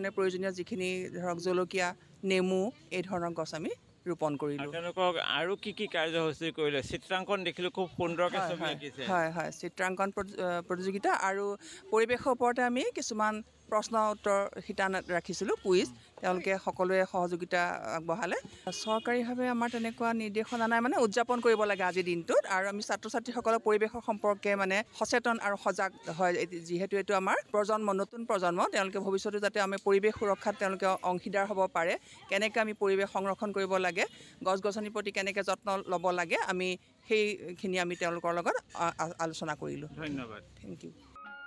প্ৰয়োজনীয় যিখিনি ধৰক জলকীয়া নেমু এই ধৰণৰ গছ আমি ৰোপণ কৰিলোঁ। তেওঁলোকক আৰু কি কাৰ্যসূচী কৰিলে? চিত্ৰাংকন দেখিলোঁ খুব সুন্দৰকৈ ছবি আঁকিছে। হয় চিত্ৰাংকন প্ৰতিযোগিতা আৰু পৰিৱেশৰ ওপৰতে আমি কিছুমান প্ৰশ্ন উত্তৰ শিতান ৰাখিছিলোঁ কুইজ। তেওঁলোকে সকলোৱে সহযোগিতা আগবঢ়ালে। চৰকাৰীভাৱে আমাৰ তেনেকুৱা নিৰ্দেশনা নাই, মানে উদযাপন কৰিব লাগে আজিৰ দিনটোত, আৰু আমি ছাত্ৰ ছাত্ৰীসকলৰ পৰিৱেশৰ সম্পৰ্কে মানে সচেতন আৰু সজাগ হয়, যিহেতু এইটো আমাৰ নতুন প্ৰজন্ম, তেওঁলোকে ভৱিষ্যতে যাতে আমি পৰিৱেশ সুৰক্ষাত তেওঁলোকে অংশীদাৰ হ'ব পাৰে, কেনেকৈ আমি পৰিৱেশ সংৰক্ষণ কৰিব লাগে, গছ গছনিৰ প্ৰতি কেনেকৈ যত্ন ল'ব লাগে, আমি সেইখিনি আমি তেওঁলোকৰ লগত আলোচনা কৰিলোঁ। ধন্যবাদ। Thank U.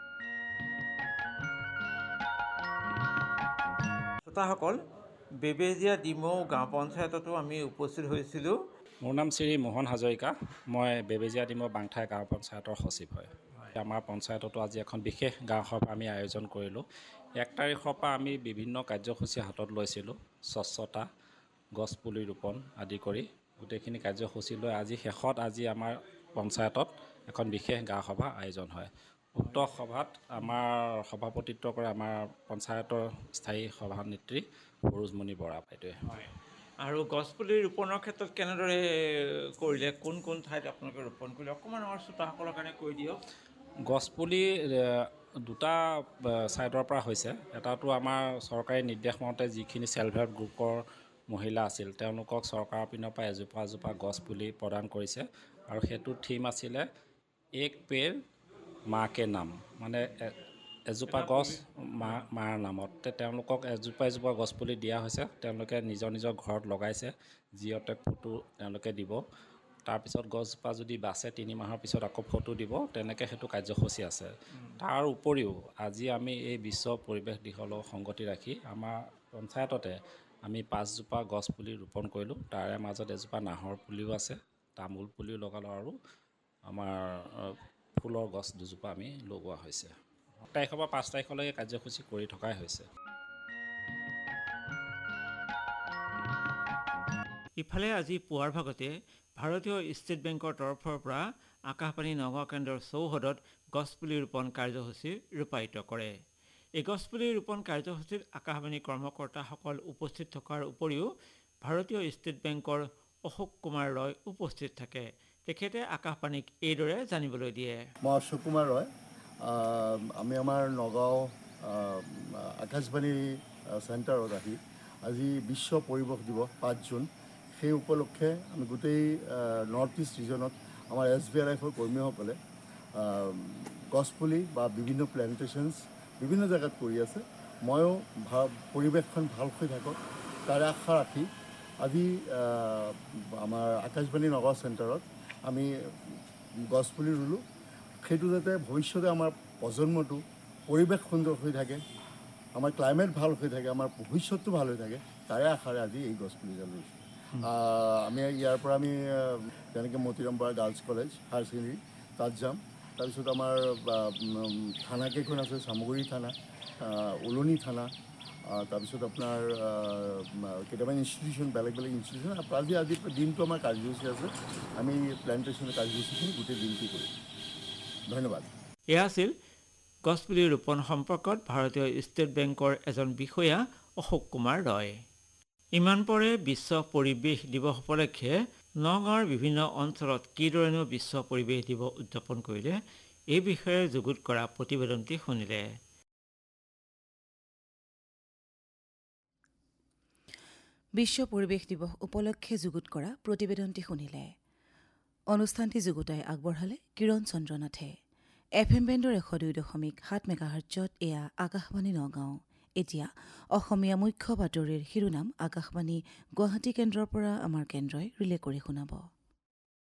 শ্ৰোতাসকল, বেবেজীয়া ডিমৌ গাঁও পঞ্চায়ততো আমি উপস্থিত হৈছিলোঁ। মোৰ নাম শ্ৰী মোহন হাজৰিকা। মই বেবেজীয়া ডিমৌ বাংঠাই গাঁও পঞ্চায়তৰ সচিব হয়। আমাৰ পঞ্চায়ততো আজি এখন বিশেষ গাঁও সভা আমি আয়োজন কৰিলোঁ। 1 তাৰিখৰ পৰা আমি বিভিন্ন কাৰ্যসূচী হাতত লৈছিলোঁ, স্বচ্ছতা, গছপুলি ৰোপণ আদি কৰি গোটেইখিনি কাৰ্যসূচী লৈ আজি আমাৰ পঞ্চায়তত এখন বিশেষ গাঁও সভা আয়োজন হয়। উক্ত সভাত আমাৰ সভাপতিত্ব কৰে আমাৰ পঞ্চায়তৰ স্থায়ী সভানেত্ৰী সৰোজমণি বৰা বাইদেৱে। আৰু গছপুলি ৰোপণৰ ক্ষেত্ৰত কেনেদৰে কৰিলে? কোন ঠাইত আপোনালোকে ৰোপণ কৰিলে? অকণমান আমাৰ শ্ৰোতাসকলৰ কাৰণে কৈ দিয়ক। গছপুলি দুটা ছাইডৰ পৰা হৈছে। এটাটো আমাৰ চৰকাৰী নিৰ্দেশ মতে যিখিনি ছেল্ফ হেল্প গ্ৰুপৰ মহিলা আছিল, তেওঁলোকক চৰকাৰৰ পিনৰ পৰা এজোপা গছপুলি প্ৰদান কৰিছে, আৰু সেইটো থিম আছিলে এক পেৰ মা কে নাম, মানে এজোপা গছ মাৰ নামত। তেওঁলোকক এজোপা গছপুলি দিয়া হৈছে। তেওঁলোকে নিজৰ ঘৰত লগাইছে, যিহতে ফটো তেওঁলোকে দিব। তাৰপিছত গছজোপা যদি বাচে 3 মাহৰ পিছত আকৌ ফটো দিব, তেনেকৈ সেইটো কাৰ্যসূচী আছে। তাৰ উপৰিও আজি আমি এই বিশ্ব পৰিৱেশ দিৱসৰ লগত সংগতি ৰাখি আমাৰ পঞ্চায়ততে আমি 5জোপা গছপুলি ৰোপণ কৰিলোঁ। তাৰে মাজত এজোপা নাহৰ পুলিও আছে, তামোল পুলিও লগালোঁ, আৰু আমাৰ ফুলৰ গছ 2জোপা আমি লগোৱা হৈছে। 1 তাৰিখৰ পৰা 5 তাৰিখলৈকে কাৰ্যসূচী কৰি থকাই হৈছে। ইফালে আজি পুৱাৰ ভাগতে ভাৰতীয় ষ্টেট বেংকৰ তৰফৰ পৰা আকাশবাণী নগাঁও কেন্দ্ৰৰ চৌহদত গছপুলি ৰোপণ কাৰ্যসূচী ৰূপায়িত কৰে। এই গছপুলি ৰোপণ কাৰ্যসূচীত আকাশবাণী কৰ্মকৰ্তাসকল উপস্থিত থকাৰ উপৰিও ভাৰতীয় ষ্টেট বেংকৰ অশোক কুমাৰ ৰয় উপস্থিত থাকে। তেখেতে আকাশবাণীক এইদৰে জানিবলৈ দিয়ে। মই অশোক কুমাৰ ৰয়। আমি আমাৰ নগাঁও আকাশবাণী চেণ্টাৰত আহি আজি বিশ্ব পৰিৱেশ দিৱস 5 জুন, সেই উপলক্ষে আমি গোটেই নৰ্থ ইষ্ট ৰিজনত আমাৰ SBRFৰ কৰ্মীসকলে গছপুলি বা বিভিন্ন প্লেণ্টেশ্যনছ বিভিন্ন জেগাত কৰি আছে। ময়ো পৰিৱেশখন ভাল হৈ থাকক তাৰে আশা ৰাখি আজি আমাৰ আকাশবাণী নগাঁও চেণ্টাৰত আমি গছপুলি ৰুলোঁ। সেইটো যাতে ভৱিষ্যতে আমাৰ প্ৰজন্মটো পৰিৱেশ সুন্দৰ হৈ থাকে, আমাৰ ক্লাইমেট ভাল হৈ থাকে, আমাৰ ভৱিষ্যতটো ভাল হৈ থাকে, তাৰে আশাৰে আজি এই গছপুলিডাল ৰুইছোঁ। আমি ইয়াৰ পৰা আমি যেনেকৈ Motiram Bora girls college higher secondary তাত যাম। তাৰপিছত আমাৰ থানাকেইখন আছে, চামগুৰি থানা, উলনি থানা, তাৰপিছত আপোনাৰ কেইটামান ইনষ্টিটিউশ্যন, বেলেগ ইনষ্টিটিউশ্যন। আজি দিনটো আমাৰ কাৰ্যসূচী আছে। আমি প্লেণ্টেশ্যনৰ কাৰ্যসূচীখিনি গোটেই দিনটো কৰিম। ধন্যবাদ। এয়া আছিল গছপুলি ৰোপণ সম্পৰ্কত ভাৰতীয় ষ্টেট বেংকৰ এজন বিষয়া অশোক কুমাৰ ৰয়। ইমান পৰে বিশ্ব পৰিৱেশ দিৱস উপলক্ষে নগাঁৱৰ বিভিন্ন অঞ্চলত কিদৰেনো বিশ্ব পৰিৱেশ দিৱস উদযাপন কৰিলে, এই বিষয়ে যুগুত কৰা প্ৰতিবেদনটি শুনিলে। বিশ্ব পৰিৱেশ দিৱস উপলক্ষে যুগুত কৰা প্ৰতিবেদনটি শুনিলে। অনুষ্ঠানটি যুগুতাই আগবঢ়ালে কিৰণ চন্দ্ৰ নাথে। FM বেণ্ডৰ 102.7 মেগাহাৰ্টজত এয়া আকাশবাণী নগাঁও। এতিয়া অসমীয়া মুখ্য বাতৰিৰ শিৰোনাম আকাশবাণী গুৱাহাটী কেন্দ্ৰৰ পৰা আমাৰ কেন্দ্ৰই ৰিলে কৰি শুনাব।